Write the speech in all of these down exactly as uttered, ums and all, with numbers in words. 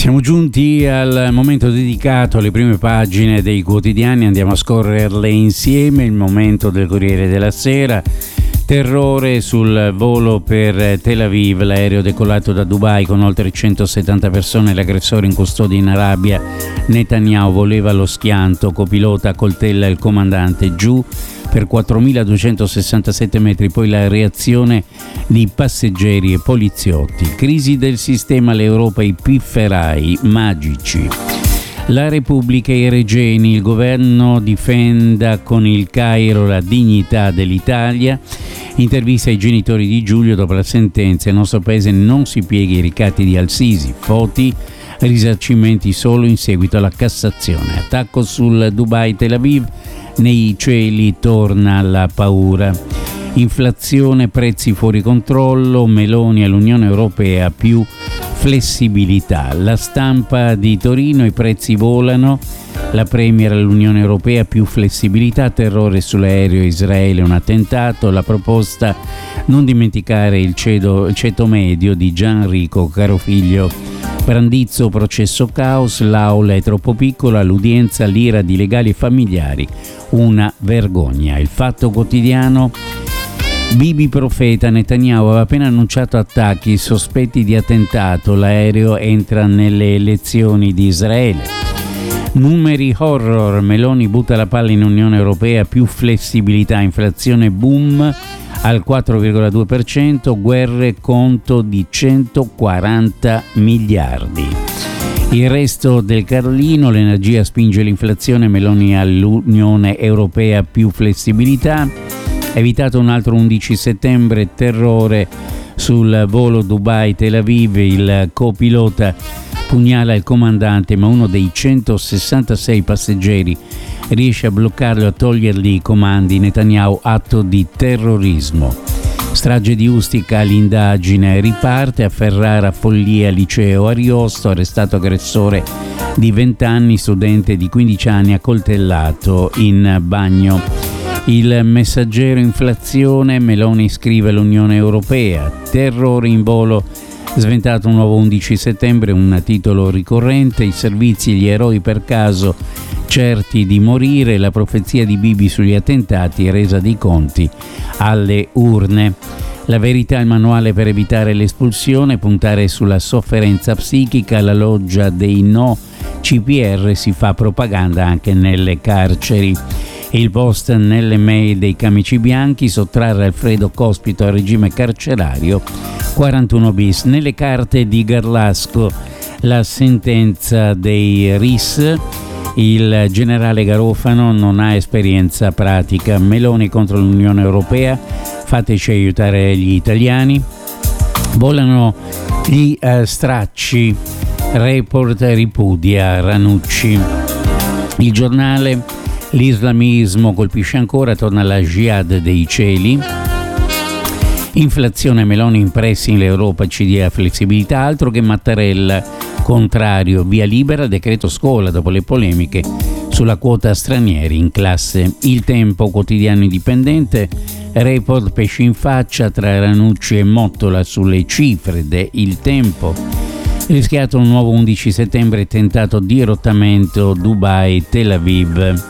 Siamo giunti al momento dedicato alle prime pagine dei quotidiani, andiamo a scorrerle insieme. Il momento del Corriere della Sera: terrore sul volo per Tel Aviv, l'aereo decollato da Dubai con oltre centosettanta persone, l'aggressore in custodia in Arabia. Netanyahu voleva lo schianto, copilota coltella il comandante, giù per quattromiladuecentosessantasette metri, poi la reazione di passeggeri e poliziotti. Crisi del sistema, l'Europa, i pifferai magici. La Repubblica e i Regeni, il governo difenda con il Cairo la dignità dell'Italia. Intervista ai genitori di Giulio dopo la sentenza: il nostro paese non si piega ai ricatti di Al-Sisi, Foti, risarcimenti solo in seguito alla Cassazione. Attacco sul Dubai Tel Aviv, nei cieli torna la paura. Inflazione, prezzi fuori controllo, Meloni all'Unione Europea più flessibilità. La Stampa di Torino, i prezzi volano, la Premier all'Unione Europea più flessibilità, terrore sull'aereo Israele, un attentato, la proposta non dimenticare il, cedo, il ceto medio di Gianrico Carofiglio. Brandizzo, processo caos, l'aula è troppo piccola, l'udienza, l'ira di legali e familiari, una vergogna. Il Fatto Quotidiano, Bibi profeta, Netanyahu aveva appena annunciato attacchi, sospetti di attentato, l'aereo entra nelle elezioni di Israele. Numeri horror, Meloni butta la palla in Unione Europea, più flessibilità, inflazione boom al quattro virgola due per cento, guerre conto di centoquaranta miliardi. Il Resto del Carlino, l'energia spinge l'inflazione, Meloni all'Unione Europea più flessibilità. Evitato un altro undici settembre, terrore sul volo Dubai-Tel Aviv, il copilota pugnala il comandante, ma uno dei centosessantasei passeggeri riesce a bloccarlo e a togliergli i comandi. Netanyahu, atto di terrorismo. Strage di Ustica, l'indagine riparte. A Ferrara, follia, liceo Ariosto, arrestato aggressore di venti anni, studente di quindici anni accoltellato in bagno. Il Messaggero, inflazione, Meloni scrive all'Unione Europea, terrore in volo, sventato un nuovo undici settembre, un titolo ricorrente, i servizi e gli eroi per caso certi di morire, la profezia di Bibi sugli attentati e resa dei conti alle urne. La Verità, il manuale per evitare l'espulsione, puntare sulla sofferenza psichica, la loggia dei no C P R, si fa propaganda anche nelle carceri. Il Post, nelle mail dei camici bianchi, sottrarre Alfredo Cospito al regime carcerario, quarantuno bis. Nelle carte di Garlasco, la sentenza dei R I S, il generale Garofano non ha esperienza pratica. Meloni contro l'Unione Europea, fateci aiutare gli italiani. Volano gli uh, stracci, Report ripudia Ranucci. Il Giornale, l'islamismo colpisce ancora, torna la jihad dei cieli. Inflazione, Meloni impressi in l'Europa, C D A flessibilità, altro che Mattarella, contrario, via libera, decreto scuola dopo le polemiche sulla quota stranieri in classe. Il Tempo, quotidiano indipendente, Report pesci in faccia tra Ranucci e Mottola sulle cifre de Il Tempo. Rischiato un nuovo undici settembre, tentato dirottamento Dubai-Tel Aviv.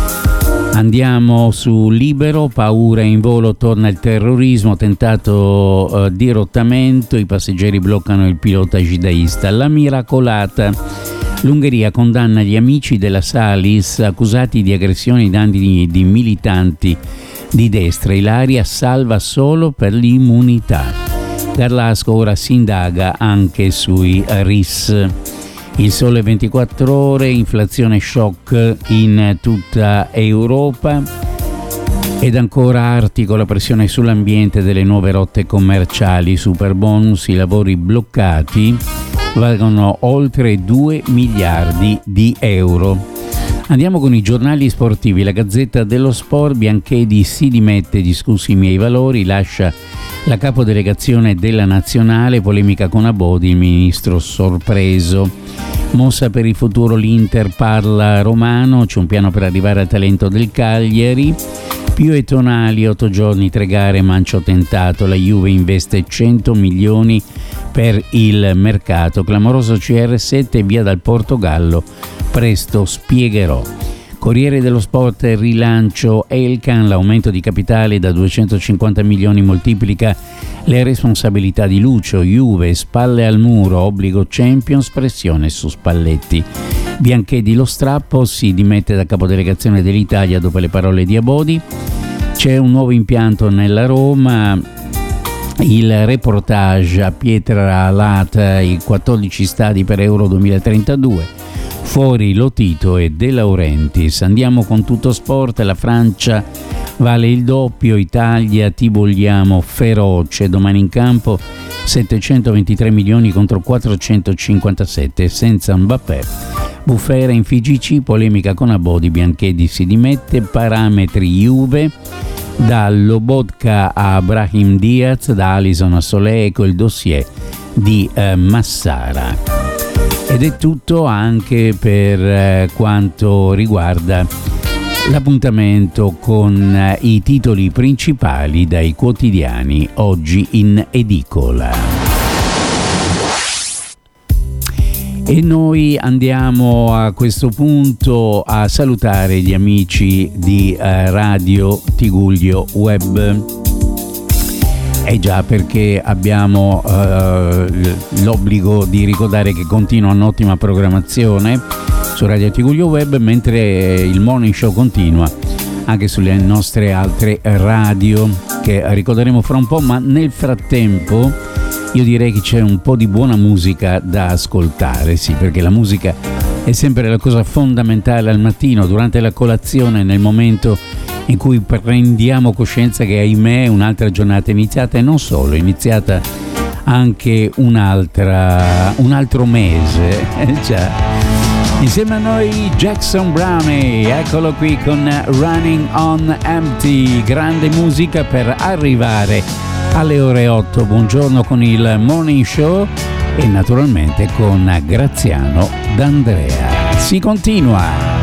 Andiamo su Libero, paura in volo, torna il terrorismo, tentato uh, dirottamento, i passeggeri bloccano il pilota jihadista. La miracolata, l'Ungheria condanna gli amici della Salis accusati di aggressione ai danni di, di militanti di destra, Ilaria salva solo per l'immunità. Garlasco, ora si indaga anche sui R I S. Il Sole ventiquattro ore, inflazione shock in tutta Europa. Ed ancora Artico, la pressione sull'ambiente delle nuove rotte commerciali, super bonus, i lavori bloccati valgono oltre due miliardi di euro. Andiamo con i giornali sportivi. La Gazzetta dello Sport, Bianchedi si dimette, discussi i miei valori, lascia la capodelegazione della nazionale, polemica con Abodi, il ministro sorpreso. Mossa per il futuro, l'Inter parla Romano, c'è un piano per arrivare al talento del Cagliari. Più e tonali, otto giorni, tre gare, mancio tentato. La Juve investe cento milioni per il mercato. Clamoroso C R sette, via dal Portogallo. Presto spiegherò. Corriere dello Sport, rilancio Elkan, l'aumento di capitale da duecentocinquanta milioni moltiplica le responsabilità di Lucio. Juve, spalle al muro, obbligo Champions, pressione su Spalletti. Bianchedi, lo strappo, si dimette da capodelegazione dell'Italia dopo le parole di Abodi. C'è un nuovo impianto nella Roma. Il reportage a Pietralata, i quattordici stadi per Euro duemilatrentadue. Fuori Lotito e De Laurentiis. Andiamo con Tutto Sport. La Francia vale il doppio. Italia, ti vogliamo feroce. Domani in campo settecentoventitré milioni contro quattrocentocinquantasette senza Mbappé. Bufera in F G C, polemica con Abodi, Bianchedi si dimette. Parametri Juve, da Lobotka a Brahim Diaz, da Alisson a Solé, con il dossier di eh, Massara. Ed è tutto anche per eh, quanto riguarda l'appuntamento con eh, i titoli principali dai quotidiani oggi in edicola. E noi andiamo a questo punto a salutare gli amici di eh, Radio Tigullio Web. Eh già, perché abbiamo eh, l'obbligo di ricordare che continua un'ottima programmazione su Radio Tigullio Web, mentre il Morning Show continua anche sulle nostre altre radio che ricorderemo fra un po', ma nel frattempo io direi che c'è un po' di buona musica da ascoltare, sì, perché la musica è sempre la cosa fondamentale al mattino, durante la colazione, nel momento in cui prendiamo coscienza che ahimè è un'altra giornata iniziata, e non solo, è iniziata anche un'altra, un altro mese. Già. Insieme a noi Jackson Brownie, eccolo qui con Running on Empty, grande musica per arrivare alle ore otto. Buongiorno con il Morning Show e naturalmente con Graziano D'Andrea. Si continua!